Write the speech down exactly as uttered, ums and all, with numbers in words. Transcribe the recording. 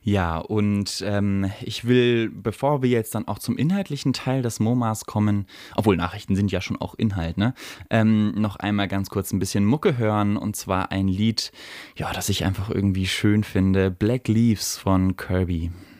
Ja, und ähm, ich will, bevor wir jetzt dann auch zum inhaltlichen Teil des MoMAs kommen, obwohl Nachrichten sind ja schon auch Inhalt, ne? Ähm, noch einmal ganz kurz ein bisschen Mucke hören und zwar ein Lied, ja, das ich einfach irgendwie schön finde: Black Leaves von Kirby.